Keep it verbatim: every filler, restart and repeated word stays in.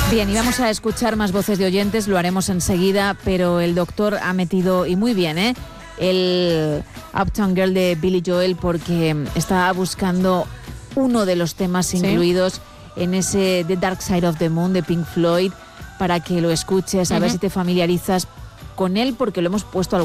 Bien, y vamos a escuchar más voces de oyentes, lo haremos enseguida, pero el doctor ha metido, y muy bien, ¿eh? el Uptown Girl de Billy Joel, porque estaba buscando uno de los temas ¿Sí? incluidos en ese The Dark Side of the Moon de Pink Floyd, para que lo escuches, a uh-huh. ver si te familiarizas con él, porque lo hemos puesto